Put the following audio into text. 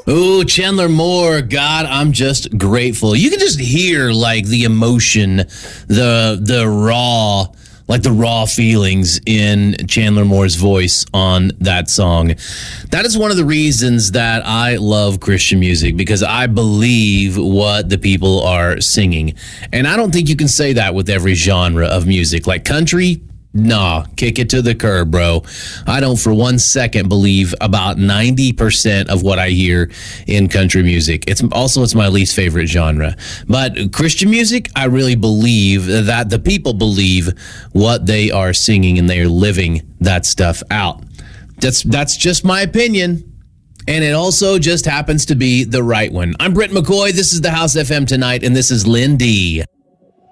Ooh, Chandler Moore. God, I'm just grateful. You can just hear like the emotion, the raw feelings in Chandler Moore's voice on that song. That is one of the reasons that I love Christian music, because I believe what the people are singing. And I don't think you can say that with every genre of music. Like country, nah, kick it to the curb, bro. I don't for 1 second believe about 90% of what I hear in country music. It's my least favorite genre. But Christian music, I really believe that the people believe what they are singing and they are living that stuff out. That's just my opinion. And it also just happens to be the right one. I'm Brent McCoy. This is the House FM Tonight, and this is Lynn D.